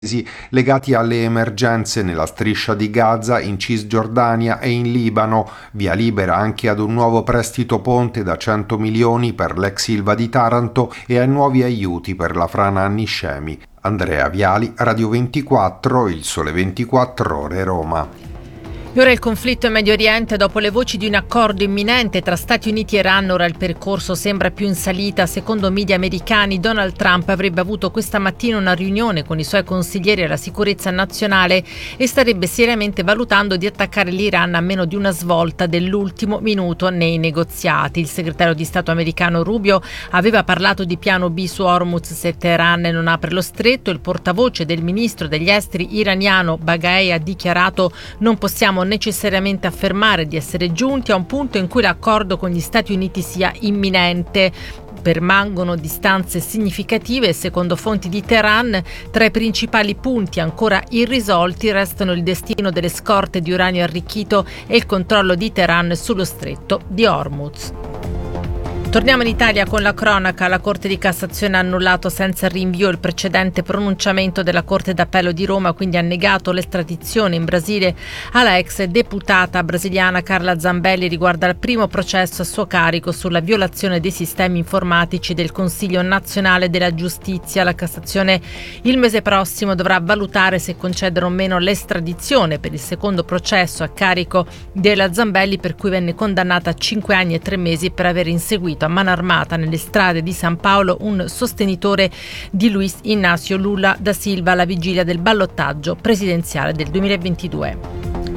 legati alle emergenze nella striscia di Gaza, in Cisgiordania e in Libano. Via libera anche ad un nuovo prestito ponte da 100 milioni per l'ex Ilva di Taranto e a nuovi aiuti per la frana Anniscemi. Andrea Viali, Radio 24, Il Sole 24 Ore, Roma. E ora il conflitto in Medio Oriente. Dopo le voci di un accordo imminente tra Stati Uniti e Iran, ora il percorso sembra più in salita. Secondo media americani, Donald Trump avrebbe avuto questa mattina una riunione con i suoi consiglieri alla sicurezza nazionale e starebbe seriamente valutando di attaccare l'Iran a meno di una svolta dell'ultimo minuto nei negoziati. Il segretario di Stato americano Rubio aveva parlato di piano B su Hormuz se Teheran non apre lo stretto. Il portavoce del ministro degli esteri iraniano Baghei ha dichiarato: non possiamo necessariamente affermare di essere giunti a un punto in cui l'accordo con gli Stati Uniti sia imminente. Permangono distanze significative e, secondo fonti di Teheran, tra i principali punti ancora irrisolti restano il destino delle scorte di uranio arricchito e il controllo di Teheran sullo stretto di Hormuz. Torniamo in Italia con la cronaca. La Corte di Cassazione ha annullato senza rinvio il precedente pronunciamento della Corte d'Appello di Roma, quindi ha negato l'estradizione in Brasile alla ex deputata brasiliana Carla Zambelli riguardo al primo processo a suo carico sulla violazione dei sistemi informatici del Consiglio Nazionale della Giustizia. La Cassazione il mese prossimo dovrà valutare se concedere o meno l'estradizione per il secondo processo a carico della Zambelli, per cui venne condannata a 5 anni e 3 mesi per aver inseguito a mano armata nelle strade di San Paolo un sostenitore di Luiz Inácio Lula da Silva alla vigilia del ballottaggio presidenziale del 2022.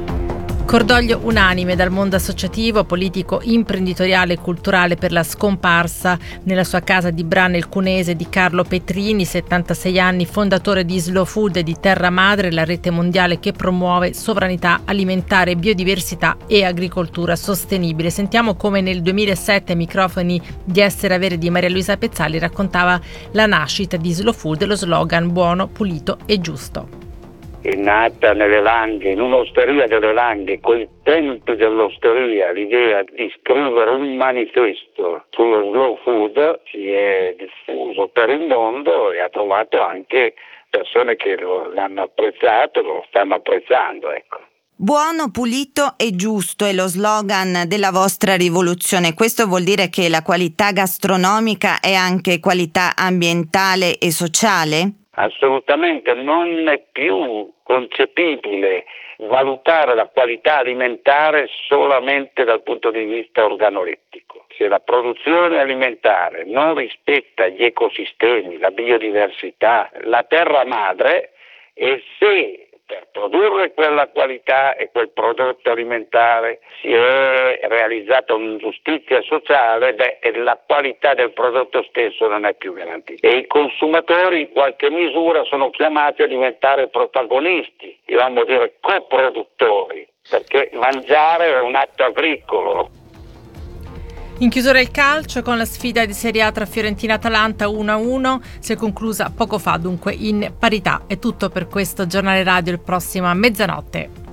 Cordoglio unanime dal mondo associativo, politico, imprenditoriale e culturale per la scomparsa nella sua casa di Bra nel Cunese di Carlo Petrini, 76 anni, fondatore di Slow Food e di Terra Madre, la rete mondiale che promuove sovranità alimentare, biodiversità e agricoltura sostenibile. Sentiamo come nel 2007 ai microfoni di Essere Avere di Maria Luisa Pezzali raccontava la nascita di Slow Food e lo slogan buono, pulito e giusto. È nata nelle Langhe, in un'osteria delle Langhe, coi tempi dell'osteria, l'idea di scrivere un manifesto sullo slow food si è diffuso per il mondo e ha trovato anche persone che l'hanno apprezzato, lo stanno apprezzando, ecco. Buono, pulito e giusto è lo slogan della vostra rivoluzione. Questo vuol dire che la qualità gastronomica è anche qualità ambientale e sociale? Assolutamente, non è più concepibile valutare la qualità alimentare solamente dal punto di vista organolettico. Se la produzione alimentare non rispetta gli ecosistemi, la biodiversità, la terra madre, e se per produrre quella qualità e quel prodotto alimentare si è realizzata un'ingiustizia sociale, la qualità del prodotto stesso non è più garantita. E i consumatori in qualche misura sono chiamati a diventare protagonisti, dobbiamo dire coproduttori, perché mangiare è un atto agricolo. In chiusura il calcio con la sfida di Serie A tra Fiorentina e Atalanta 1-1, si è conclusa poco fa, dunque in parità. È tutto per questo giornale radio, il prossimo a mezzanotte.